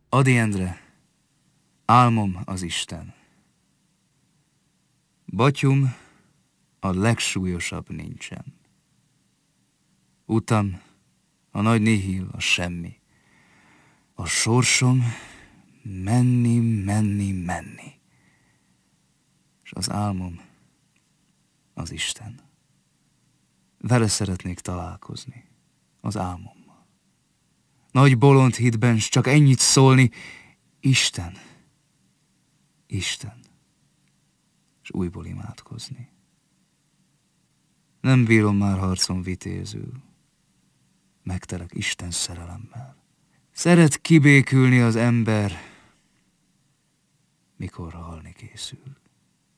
Ady Endre, álmom az Isten. Batyum, a legsúlyosabb nincsen. Utam, a nagy nihil, a semmi. A sorsom menni, menni, menni. És az álmom az Isten. Vele szeretnék találkozni, az álmommal. Nagy bolond hitben s csak ennyit szólni, Isten, Isten, és újból imádkozni. Nem bírom már harcon vitézül, megtelek Isten szerelemmel. Szeret kibékülni az ember, mikor halni készül.